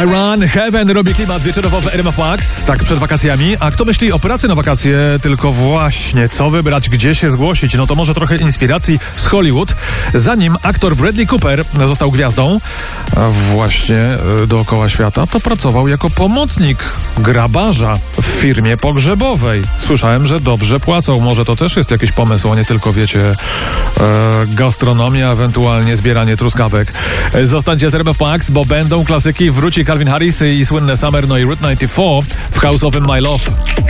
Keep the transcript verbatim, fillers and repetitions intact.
Iron Heaven robi klimat wieczorowo w R M F Max, tak przed wakacjami. A kto myśli o pracy na wakacje, tylko właśnie co wybrać, gdzie się zgłosić, no to może trochę inspiracji z Hollywood. Zanim aktor Bradley Cooper został gwiazdą właśnie dookoła świata, to pracował jako pomocnik grabarza w firmie pogrzebowej. Słyszałem, że dobrze płacą. Może to też jest jakiś pomysł, a nie tylko, wiecie, e, gastronomia, ewentualnie zbieranie truskawek. Zostańcie z R M F Max, bo będą klasyki. Wróci Calvin Harris i słynne Summer, no i Route dziewięćdziesiąt cztery w house'owym My Love.